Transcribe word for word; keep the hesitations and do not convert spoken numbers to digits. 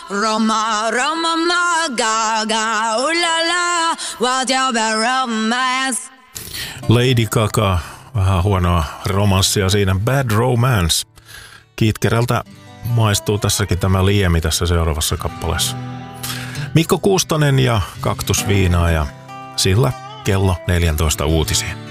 Roma, Roma, ma, Gaga, ooh la la, what's your bad romance? Lady Gaga, vähän huonoa romanssia siinä. Bad Romance. Kitkerältä maistuu tässäkin tämä liemi tässä seuraavassa kappaleessa. Mikko Kuustonen ja Kaktusviinaa ja sillä kello neljätoista uutisiin.